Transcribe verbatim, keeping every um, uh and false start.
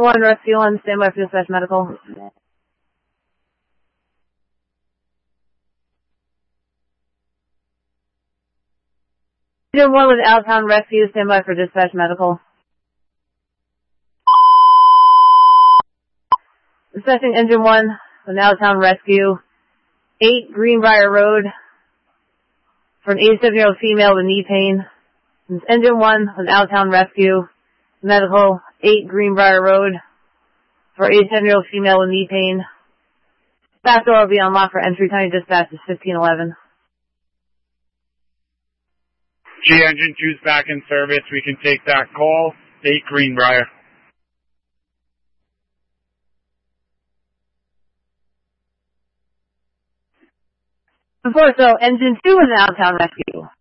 one rescue on standby for dispatch medical. Engine one with Allentown Rescue, standby for dispatch medical. Dispatching Engine one with Allentown Rescue, eight Greenbrier Road, for an eighty-seven-year-old female with knee pain. It's Engine one with Allentown Rescue, medical, eight Greenbrier Road, for an eighty-seven-year-old female with knee pain. Back door will be unlocked for entry. County dispatch is fifteen eleven. G Engine two's back in service. We can take that call. eight Greenbrier. Before so, Engine two is an Allentown Rescue.